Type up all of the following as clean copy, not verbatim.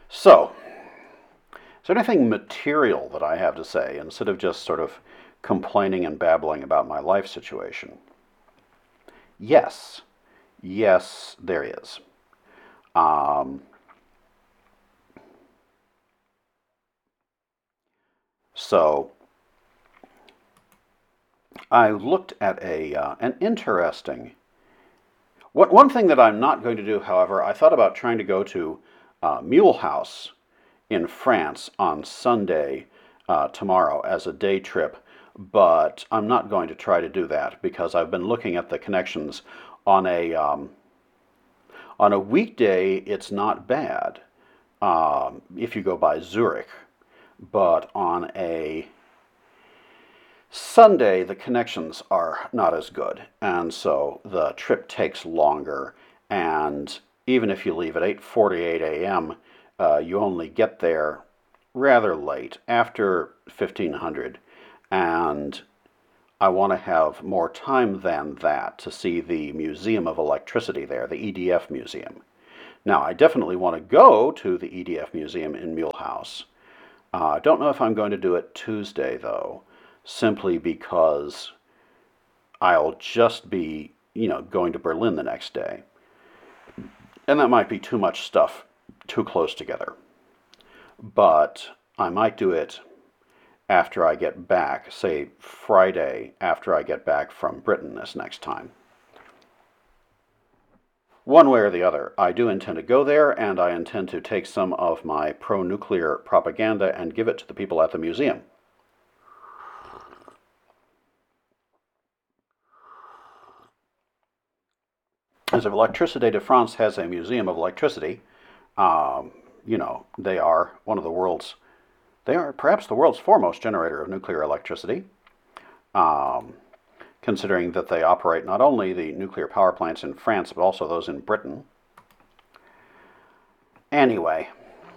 So, is there anything material that I have to say instead of just sort of complaining and babbling about my life situation? Yes. Yes, there is. Um, so, I looked at an interesting. One thing that I'm not going to do, however, I thought about trying to go to Mulhouse in France on Sunday tomorrow as a day trip, but I'm not going to try to do that because I've been looking at the connections on a weekday. It's not bad if you go by Zurich, but on a Sunday the connections are not as good, and so the trip takes longer. And even if you leave at 8:48 a.m., you only get there rather late, after 1500, and I want to have more time than that to see the Museum of Electricity there, the EDF Museum. Now, I definitely want to go to the EDF Museum in Mulhouse. I don't know if I'm going to do it Tuesday, though, simply because I'll just be, going to Berlin the next day. And that might be too much stuff too close together. But I might do it after I get back, say Friday after I get back from Britain this next time. One way or the other, I do intend to go there, and I intend to take some of my pro-nuclear propaganda and give it to the people at the museum. As if Electricité de France has a museum of electricity, they are one of the world's, they are perhaps the world's foremost generator of nuclear electricity. Um, Considering that they operate not only the nuclear power plants in France, but also those in Britain. Anyway,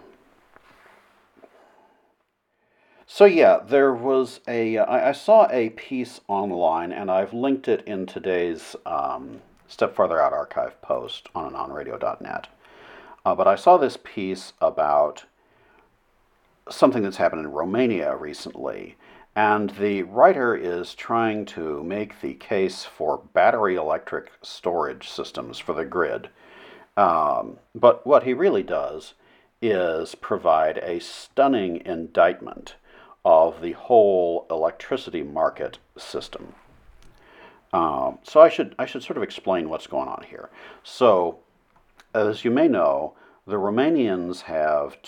so yeah, there was I saw a piece online, and I've linked it in today's Step Farther Out archive post on onradio.net. But I saw this piece about something that's happened in Romania recently. And the writer is trying to make the case for battery electric storage systems for the grid. But what he really does is provide a stunning indictment of the whole electricity market system. So I should sort of explain what's going on here. So, as you may know, the Romanians have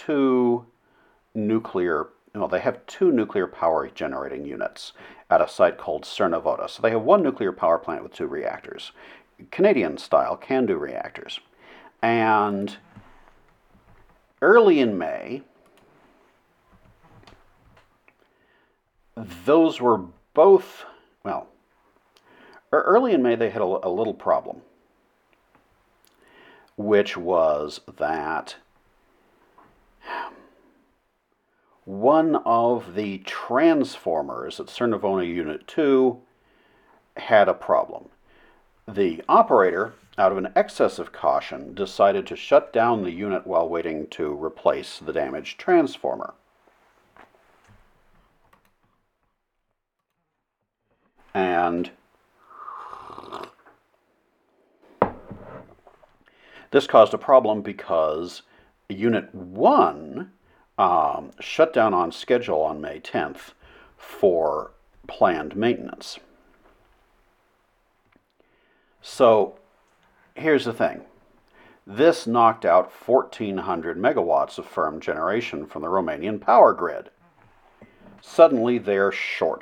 they have two nuclear power generating units at a site called Cernavoda. So they have one nuclear power plant with two reactors, Canadian style CANDU reactors. And early in May, those were both, well, early in May they had a little problem, which was that one of the transformers at Cernavoda Unit 2 had a problem. The operator, out of an excess of caution, decided to shut down the unit while waiting to replace the damaged transformer. And this caused a problem because Unit 1 shut down on schedule on May 10th for planned maintenance. So here's the thing. This knocked out 1,400 megawatts of firm generation from the Romanian power grid. Suddenly they're short.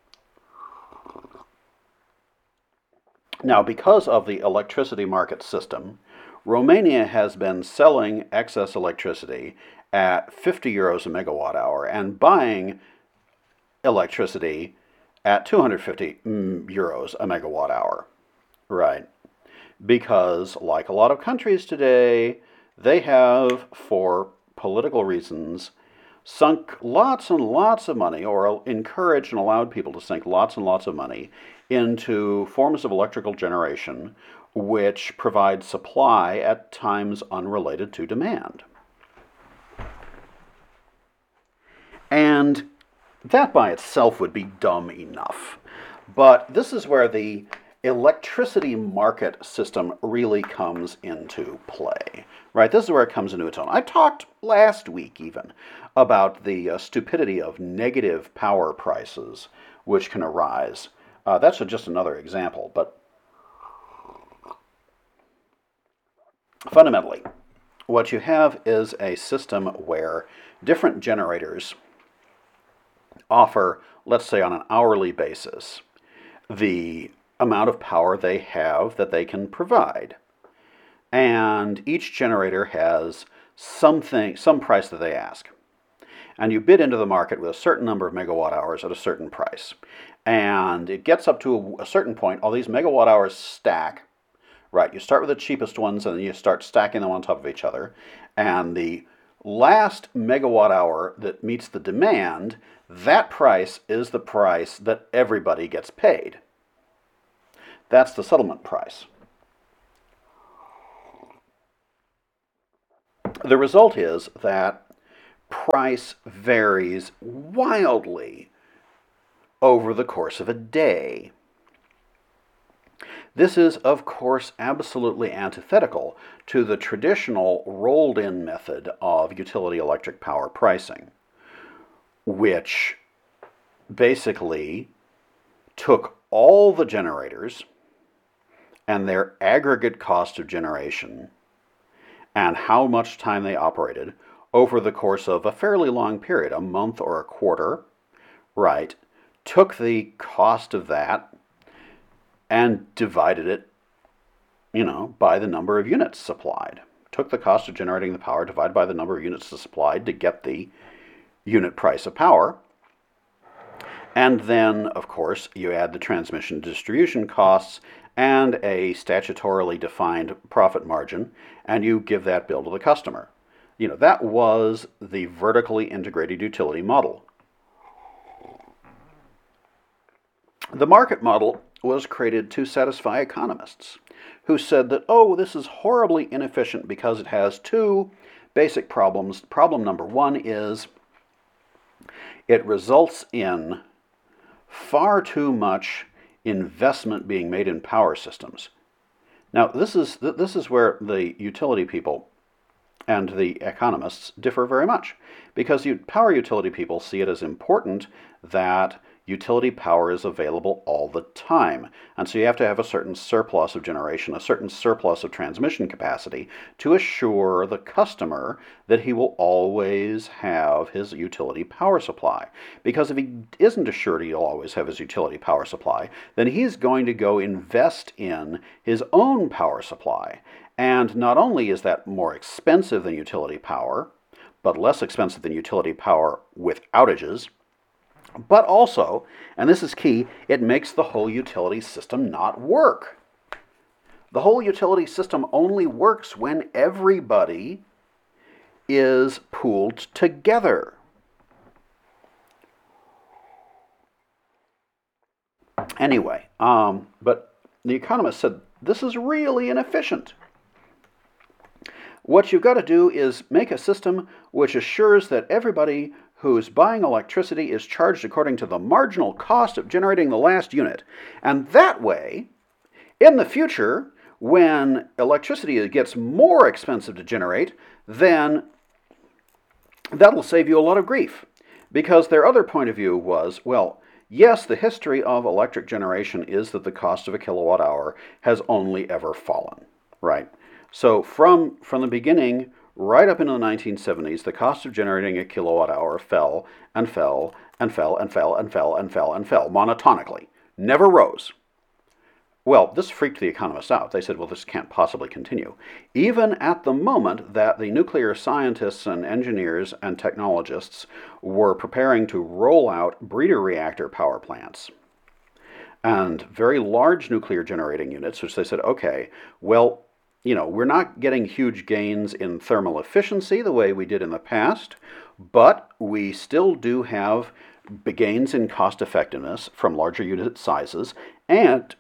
Now, because of the electricity market system, Romania has been selling excess electricity at 50 euros a megawatt hour and buying electricity at 250 euros a megawatt hour. Right. Because, like a lot of countries today, they have, for political reasons, sunk lots and lots of money, or encouraged and allowed people to sink lots and lots of money into forms of electrical generation which provide supply at times unrelated to demand. And that by itself would be dumb enough. But this is where the electricity market system really comes into play, right? This is where it comes into its own. I talked last week even about the stupidity of negative power prices which can arise. That's just another example, but fundamentally, what you have is a system where different generators offer, let's say on an hourly basis, the amount of power they have that they can provide. And each generator has some price that they ask. And you bid into the market with a certain number of megawatt hours at a certain price. And it gets up to a certain point, all these megawatt hours stack. Right, you start with the cheapest ones and then you start stacking them on top of each other. And the last megawatt hour that meets the demand, that price is the price that everybody gets paid. That's the settlement price. The result is that price varies wildly over the course of a day. This is, of course, absolutely antithetical to the traditional rolled-in method of utility electric power pricing, which basically took all the generators and their aggregate cost of generation and how much time they operated over the course of a fairly long period, a month or a quarter, right, took the cost of that and divided it, by the number of units supplied. Took the cost of generating the power divided by the number of units supplied to get the unit price of power. And then, of course, you add the transmission and distribution costs and a statutorily defined profit margin, and you give that bill to the customer. That was the vertically integrated utility model. The market model was created to satisfy economists who said that, this is horribly inefficient because it has two basic problems. Problem number one is it results in far too much investment being made in power systems. Now, this is where the utility people and the economists differ very much, because power utility people see it as important that utility power is available all the time. And so you have to have a certain surplus of generation, a certain surplus of transmission capacity to assure the customer that he will always have his utility power supply. Because if he isn't assured he'll always have his utility power supply, then he's going to go invest in his own power supply. And not only is that more expensive than utility power, but less expensive than utility power with outages, but also, and this is key, it makes the whole utility system not work. The whole utility system only works when everybody is pooled together. Anyway, but the economist said, this is really inefficient. What you've got to do is make a system which assures that everybody who's buying electricity is charged according to the marginal cost of generating the last unit. And that way, in the future, when electricity gets more expensive to generate, then that'll save you a lot of grief. Because their other point of view was, well, yes, the history of electric generation is that the cost of a kilowatt hour has only ever fallen, right? So from the beginning, right up into the 1970s, the cost of generating a kilowatt hour fell and fell and fell and fell and fell and fell and fell monotonically, never rose. Well, this freaked the economists out. They said, well, this can't possibly continue. Even at the moment that the nuclear scientists and engineers and technologists were preparing to roll out breeder reactor power plants and very large nuclear generating units, which they said, okay, well, we're not getting huge gains in thermal efficiency the way we did in the past, but we still do have gains in cost effectiveness from larger unit sizes, and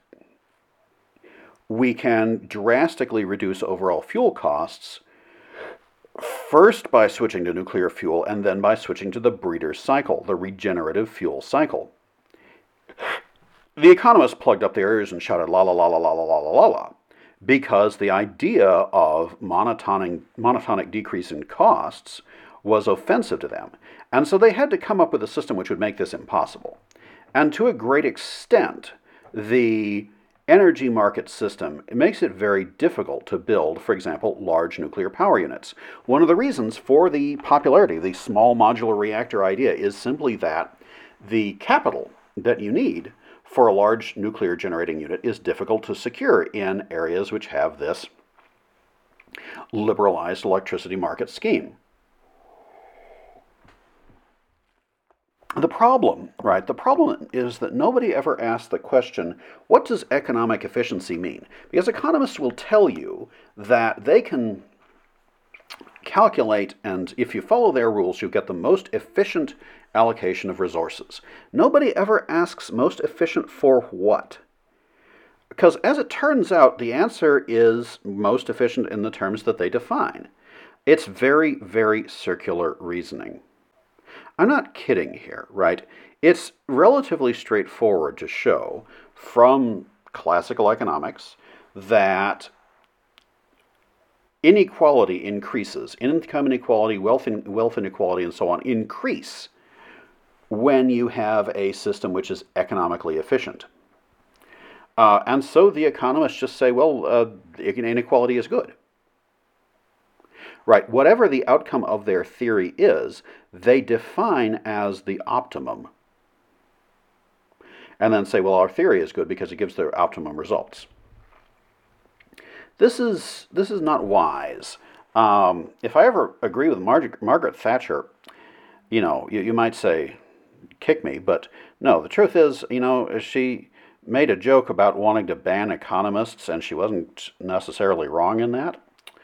we can drastically reduce overall fuel costs First by switching to nuclear fuel, and then by switching to the breeder's cycle, the regenerative fuel cycle. The economists plugged up their ears and shouted la la la la la la la la la, because the idea of monotonic decrease in costs was offensive to them. And so they had to come up with a system which would make this impossible. And to a great extent, the energy market system makes it very difficult to build, for example, large nuclear power units. One of the reasons for the popularity of the small modular reactor idea is simply that the capital that you need for a large nuclear generating unit is difficult to secure in areas which have this liberalized electricity market scheme. The problem is that nobody ever asks the question, what does economic efficiency mean? Because economists will tell you that they can calculate, and if you follow their rules, you get the most efficient allocation of resources. Nobody ever asks most efficient for what? Because as it turns out, the answer is most efficient in the terms that they define. It's very, very circular reasoning. I'm not kidding here, right? It's relatively straightforward to show from classical economics that inequality increases. Income inequality, wealth inequality, and so on increase when you have a system which is economically efficient. And so the economists just say, well, inequality is good. Right, whatever the outcome of their theory is, they define as the optimum. And then say, well, our theory is good because it gives the optimum results. This is not wise. If I ever agree with Margaret Thatcher, you might say, kick me, but no, the truth is, she made a joke about wanting to ban economists, and she wasn't necessarily wrong in that.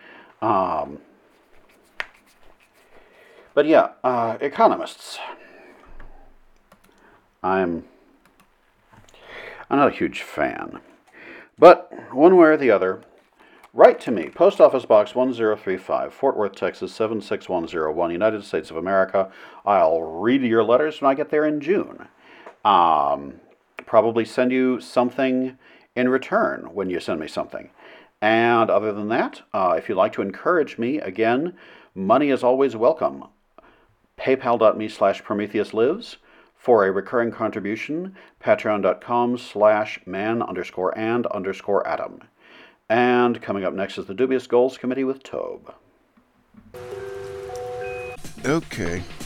But yeah, economists. I'm not a huge fan. But one way or the other, write to me. Post Office Box 1035, Fort Worth, Texas 76101, United States of America. I'll read your letters when I get there in June. Probably send you something in return when you send me something. And other than that, if you'd like to encourage me, again, money is always welcome. PayPal.me/PrometheusLives. For a recurring contribution, Patreon.com/man_and_Adam. And coming up next is the Dubious Goals Committee with Tobe. Okay.